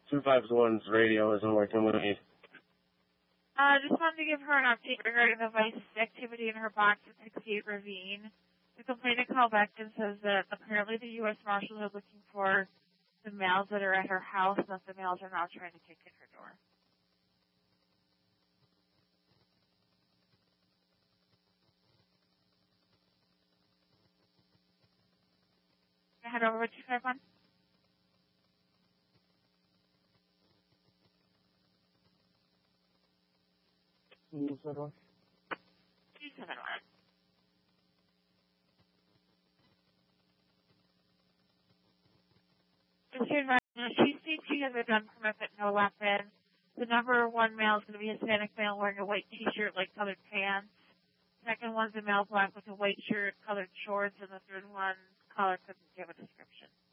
251's radio isn't working with me. Just wanted to give her an update regarding the vice activity in her box at 68 Ravine. The complainant called back and says that apparently the U.S. Marshals are looking for the males that are at her house, and that the males are now trying to kick in her door. Can I head over to 251? Use that one? 271. She states she has a gun permit but no weapon. The number one male is going to be a Hispanic male wearing a white t-shirt, like colored pants. Second one's a male black with a white shirt, colored shorts, and the third one, color couldn't give a description.